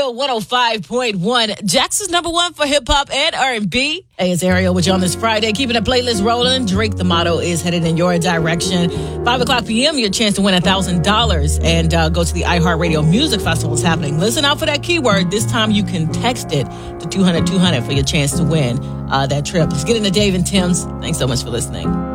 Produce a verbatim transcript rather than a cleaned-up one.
Radio one oh five point one. Jackson's number one for hip-hop and R and B. Hey, it's Ariel with you on this Friday, keeping the playlist rolling. Drake, the motto, is headed in your direction. five o'clock p.m., your chance to win one thousand dollars and uh, go to the iHeartRadio Music Festival is happening. Listen out for that keyword. This time you can text it to two hundred two hundred for your chance to win uh, that trip. Let's get into Dave and Tim's. Thanks so much for listening.